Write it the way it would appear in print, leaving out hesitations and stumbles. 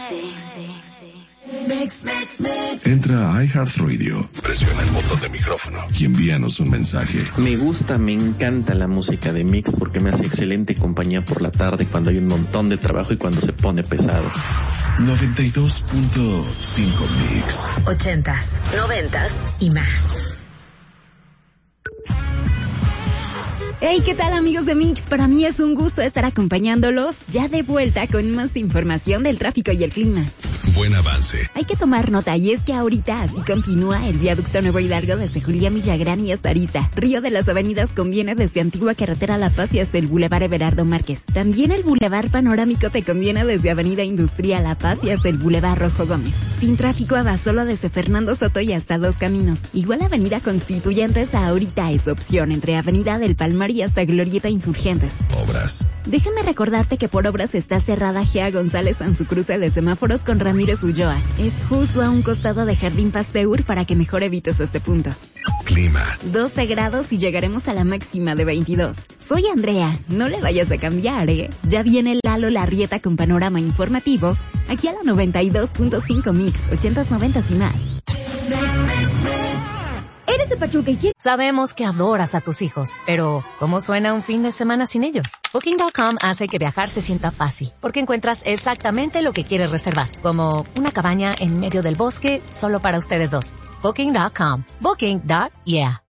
Entra a iHeartRadio, presiona el botón de micrófono y envíanos un mensaje. Me gusta, me encanta la música de Mix porque me hace excelente compañía por la tarde cuando hay un montón de trabajo y cuando se pone pesado. 92.5 Mix. 80s, 90s y más. Hey, ¿qué tal, amigos de Mix? Para mí es un gusto estar acompañándolos ya de vuelta con más información del tráfico y el clima. Buen avance. Hay que tomar nota, y es que ahorita así continúa el viaducto nuevo y largo desde Julián Villagrán y hasta Arista. Río de las Avenidas conviene desde Antigua Carretera La Paz y hasta el Boulevard Everardo Márquez. También el Boulevard Panorámico te conviene desde Avenida Industrial La Paz y hasta el Boulevard Rojo Gómez. Sin tráfico Abasolo desde Fernando Soto y hasta Dos Caminos. Igual Avenida Constituyentes ahorita es opción entre Avenida del Palmar y hasta Glorieta Insurgentes. Obras. Déjame recordarte que por obras está cerrada Gea González en su cruce de semáforos con Ramírez Ulloa. Es justo a un costado de Jardín Pasteur para que mejor evites este punto. Clima. 12 grados y llegaremos a la máxima de 22. Soy Andrea, no le vayas a cambiar, ¿eh? Ya viene Lalo Larrieta con panorama informativo, aquí a la 92.5 Mix, 80s, 90s y más. ¿Eres de Pachuca y quieres? Sabemos que adoras a tus hijos, pero ¿cómo suena un fin de semana sin ellos? Booking.com hace que viajar se sienta fácil, porque encuentras exactamente lo que quieres reservar, como una cabaña en medio del bosque solo para ustedes dos. Booking.com. Booking.yeah.